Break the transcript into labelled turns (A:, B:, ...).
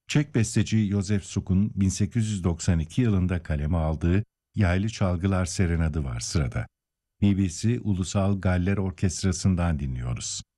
A: Çek besteci Josef Suk'un 1892 yılında kaleme aldığı Yaylı Çalgılar Serenadı var sırada. BBC Ulusal Galler Orkestrası'ndan dinliyoruz.